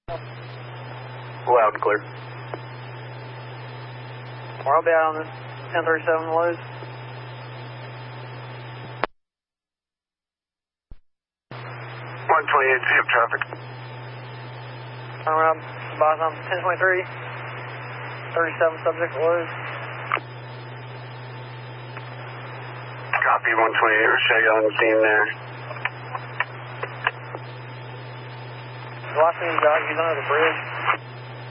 Loud and clear. I'll be out on this 1037 loads. 128, see up traffic. Turn around, boss on 1023. 37 subject loads. Copy 128, Rochelle on the scene there. The last thing you got, he's under the bridge.